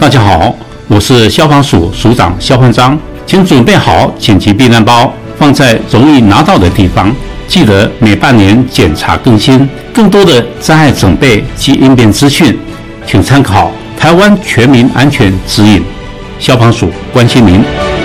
大家好，我是消防署署长肖焕章，请准备好紧急避难包，放在容易拿到的地方。记得每半年检查更新。更多的灾害准备及应变资讯，请参考台湾全民安全指引。消防署关心您。